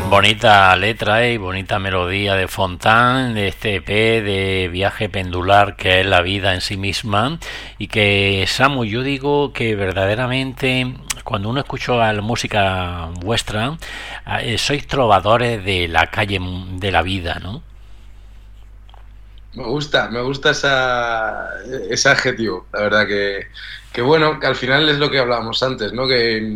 Bonita letra y bonita melodía de Fontán, de este EP de Viaje Pendular, que es la vida en sí misma, y que, Samu, yo digo que verdaderamente cuando uno escucha la música vuestra, sois trovadores de la calle, de la vida, ¿no? Me gusta ese adjetivo, la verdad que bueno, que al final es lo que hablábamos antes, ¿no?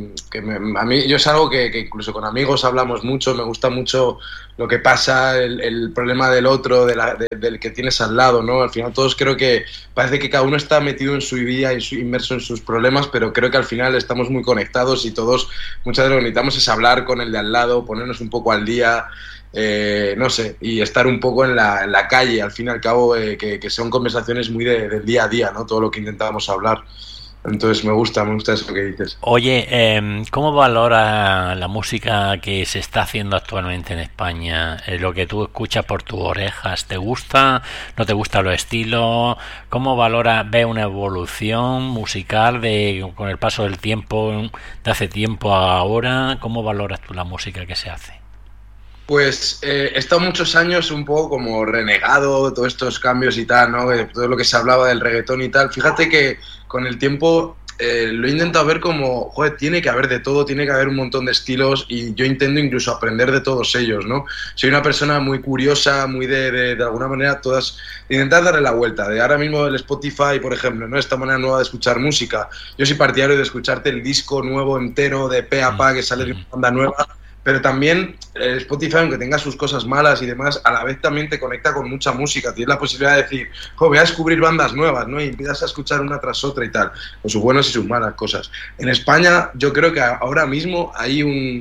A mí, yo es algo que incluso con amigos hablamos mucho, me gusta mucho lo que pasa, el problema del otro, del que tienes al lado, ¿no? Al final todos creo que parece que cada uno está metido en su vida, inmerso en sus problemas, pero creo que al final estamos muy conectados y todos muchas veces lo que necesitamos es hablar con el de al lado, ponernos un poco al día. No sé, y estar un poco en la calle, al fin y al cabo, que son conversaciones muy del día a día, ¿no? Todo lo que intentábamos hablar. Entonces me gusta eso que dices. Oye, ¿cómo valora la música que se está haciendo actualmente en España? Lo que tú escuchas por tus orejas, ¿te gusta? ¿No te gustan los estilos? ¿Cómo valora, ve una evolución musical con el paso del tiempo, de hace tiempo a ahora? ¿Cómo valoras tú la música que se hace? Pues he estado muchos años un poco como renegado, todos estos cambios y tal, ¿no? Todo lo que se hablaba del reggaetón y tal. Fíjate que con el tiempo lo he intentado ver como, joder, tiene que haber de todo, tiene que haber un montón de estilos y yo intento incluso aprender de todos ellos, ¿no? Soy una persona muy curiosa, muy de alguna manera, intentar darle la vuelta. De ahora mismo el Spotify, por ejemplo, ¿no? Esta manera nueva de escuchar música. Yo soy partidario de escucharte el disco nuevo entero de pe a pa que sale de una banda nueva. Pero también Spotify, aunque tenga sus cosas malas y demás, a la vez también te conecta con mucha música. Tienes la posibilidad de decir, voy a descubrir bandas nuevas, ¿no? Y empiezas a escuchar una tras otra y tal, con sus buenas y sus malas cosas. En España, yo creo que ahora mismo hay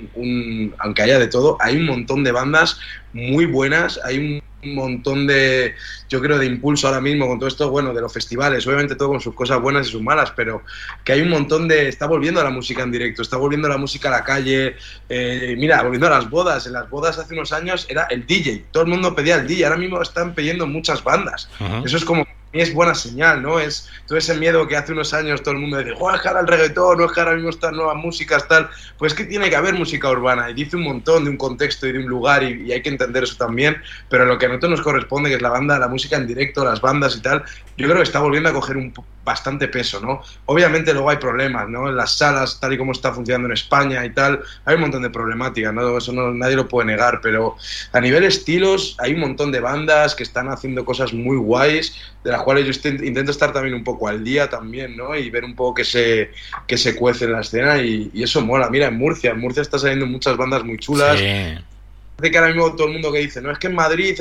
aunque haya de todo, hay un montón de bandas muy buenas, hay un montón yo creo, de impulso ahora mismo con todo esto, bueno, de los festivales, obviamente todo con sus cosas buenas y sus malas, pero que hay un montón está volviendo a la música en directo, está volviendo a la música a la calle, mira, volviendo a las bodas. En las bodas hace unos años era el DJ, todo el mundo pedía el DJ, ahora mismo están pidiendo muchas bandas. Eso es como, es buena señal, ¿no? Es todo ese miedo que hace unos años todo el mundo dice, es que ahora el reggaetón, no es que ahora mismo están nuevas músicas, tal. Pues que tiene que haber música urbana, y dice un montón de un contexto y de un lugar, y hay que entender eso también, pero lo que a nosotros nos corresponde, que es la banda, la música en directo, las bandas y tal, yo creo que está volviendo a coger bastante peso, ¿no? Obviamente luego hay problemas, ¿no? En las salas, tal y como está funcionando en España y tal, hay un montón de problemáticas, ¿no? Eso nadie lo puede negar, pero a nivel estilos hay un montón de bandas que están haciendo cosas muy guays, de las cuales yo intento estar también un poco al día también, ¿no? Y ver un poco que se cuece en la escena y eso mola. Mira, en Murcia está saliendo muchas bandas muy chulas. Sí. Parece que ahora mismo todo el mundo que dice, no, es que en Madrid,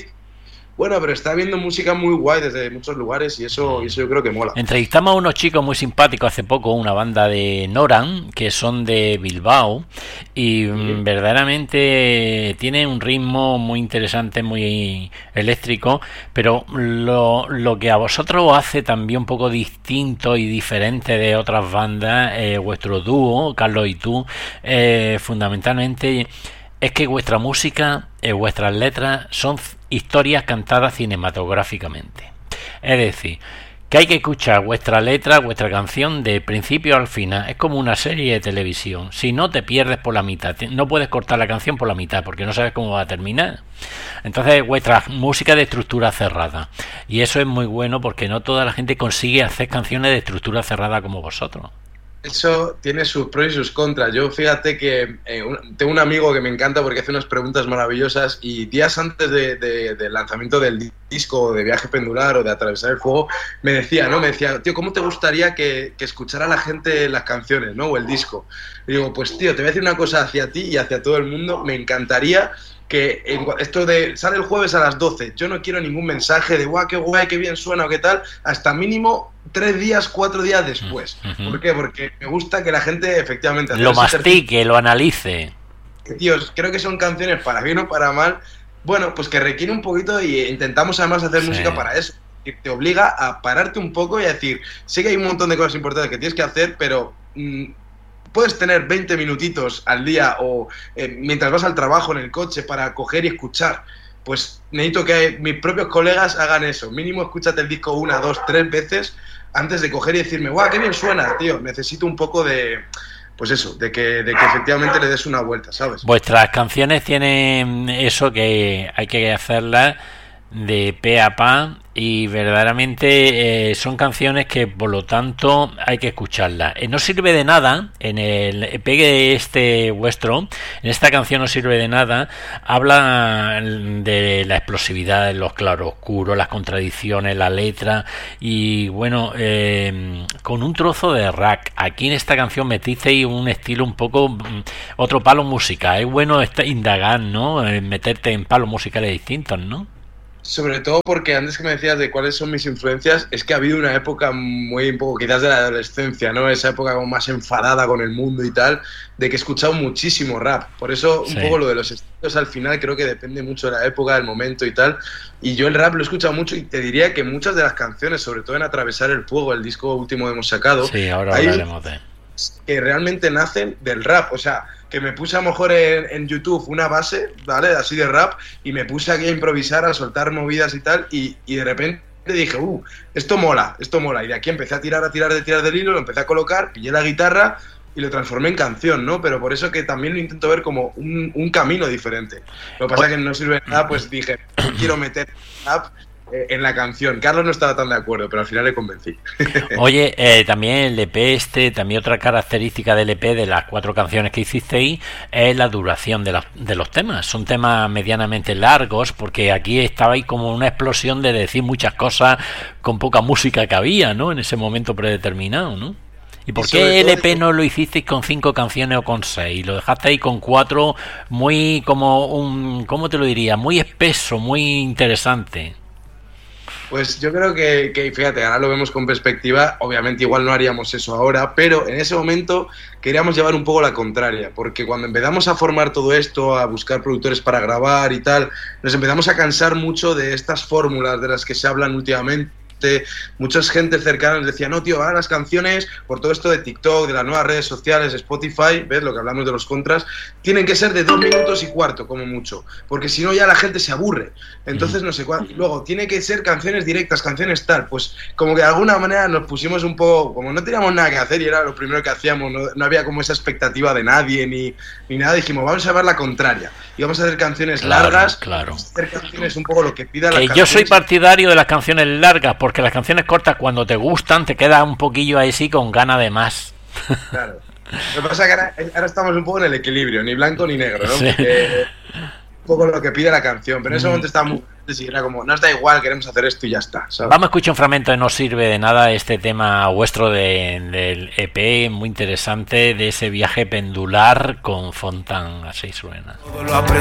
bueno, pero está habiendo música muy guay desde muchos lugares y eso yo creo que mola. Entrevistamos a unos chicos muy simpáticos hace poco, una banda de Noran, que son de Bilbao, y verdaderamente tiene un ritmo muy interesante, muy eléctrico, pero lo que a vosotros os hace también un poco distinto y diferente de otras bandas, vuestro dúo, Carlos y tú, fundamentalmente es que vuestra música, vuestras letras son historias cantadas cinematográficamente. Es decir, que hay que escuchar vuestra letra, vuestra canción de principio al final. Es como una serie de televisión. Si no, te pierdes por la mitad. No puedes cortar la canción por la mitad porque no sabes cómo va a terminar. Entonces, vuestra música de estructura cerrada. Y eso es muy bueno porque no toda la gente consigue hacer canciones de estructura cerrada como vosotros. Eso tiene sus pros y sus contras. Yo fíjate que tengo un amigo que me encanta porque hace unas preguntas maravillosas y días antes del lanzamiento del disco de Viaje Pendular o de Atravesar el Fuego me decía, tío, ¿cómo te gustaría que escuchara la gente las canciones, ¿no? O el disco? Y digo, pues tío, te voy a decir una cosa hacia ti y hacia todo el mundo. Me encantaría que esto sale el jueves a las 12, yo no quiero ningún mensaje de guau, qué guay, qué bien suena o qué tal, hasta mínimo 3 días, 4 días después. ¿Por qué? Porque me gusta que la gente efectivamente lo mastique, lo analice. Tíos, creo que son canciones para bien o para mal, bueno, pues que requiere un poquito y intentamos además hacer música para eso, que te obliga a pararte un poco y a decir, sé que hay un montón de cosas importantes que tienes que hacer, pero puedes tener 20 minutitos al día o mientras vas al trabajo en el coche para coger y escuchar. Pues necesito que mis propios colegas hagan eso. Mínimo escúchate el disco 1, 2, 3 veces antes de coger y decirme, guau, qué bien suena, tío. Necesito un poco de pues eso, de que efectivamente le des una vuelta, ¿sabes? Vuestras canciones tienen eso que hay que hacerlas de pe a pa y verdaderamente son canciones que por lo tanto hay que escucharlas. No sirve de nada en el EP este vuestro, en esta canción no sirve de nada, habla de la explosividad, los claroscuros, las contradicciones, la letra y bueno, con un trozo de rap. Aquí en esta canción metisteis un estilo un poco otro palo musical. Es bueno indagar, ¿no? Meterte en palos musicales distintos, ¿no? Sobre todo porque antes que me decías de cuáles son mis influencias, es que ha habido una época muy un poco quizás de la adolescencia, ¿no? Esa época como más enfadada con el mundo y tal, de que he escuchado muchísimo rap. Por eso un poco lo de los estilos al final creo que depende mucho de la época, del momento y tal. Y yo el rap lo he escuchado mucho y te diría que muchas de las canciones, sobre todo en Atravesar el Fuego, el disco último que hemos sacado, sí, ahora hablaremos de que realmente nacen del rap, o sea, que me puse a lo mejor en YouTube una base, ¿vale? Así de rap, y me puse aquí a improvisar, a soltar movidas y tal, y de repente dije, esto mola, y de aquí empecé a tirar del hilo, lo empecé a colocar, pillé la guitarra y lo transformé en canción, ¿no? Pero por eso que también lo intento ver como un camino diferente. Lo que pasa es que no sirve de nada, pues dije, quiero meter rap en la canción. Carlos no estaba tan de acuerdo, pero al final le convencí. Oye, también el EP también otra característica del EP de las 4 canciones que hicisteis es la duración de los temas. Son temas medianamente largos porque aquí estabais como una explosión de decir muchas cosas con poca música que había, ¿no? En ese momento predeterminado, ¿no? ¿Y por qué el EP no lo hicisteis con 5 canciones o con 6? Lo dejasteis con 4 muy como ¿cómo te lo diría? Muy espeso, muy interesante. Pues yo creo que fíjate, ahora lo vemos con perspectiva, obviamente igual no haríamos eso ahora, pero en ese momento queríamos llevar un poco la contraria, porque cuando empezamos a formar todo esto, a buscar productores para grabar y tal, nos empezamos a cansar mucho de estas fórmulas de las que se hablan últimamente. Mucha gente cercana nos decía, no tío, ahora las canciones, por todo esto de TikTok, de las nuevas redes sociales, Spotify, ¿ves lo que hablamos de los contras? Tienen que ser de 2 minutos y cuarto como mucho, porque si no ya la gente se aburre, entonces no sé cuánto. Luego, tiene que ser canciones directas, canciones tal, pues como que de alguna manera nos pusimos un poco, como no teníamos nada que hacer y era lo primero que hacíamos, no había como esa expectativa de nadie ni nada, dijimos, vamos a ver la contraria, y vamos a hacer canciones largas, hacer canciones un poco lo que pida la canción. Yo soy partidario de las canciones largas, porque las canciones cortas cuando te gustan te queda un poquillo ahí sí con ganas de más. Claro. Lo que pasa es que ahora estamos un poco en el equilibrio, ni blanco ni negro, ¿no? Sí. Un poco lo que pide la canción, pero en ese momento estábamos era como, nos da igual, queremos hacer esto y ya está, ¿sabes? Vamos a escuchar un fragmento de No sirve de nada, este tema vuestro del EP, muy interesante, de ese viaje pendular con Fontán, así suena.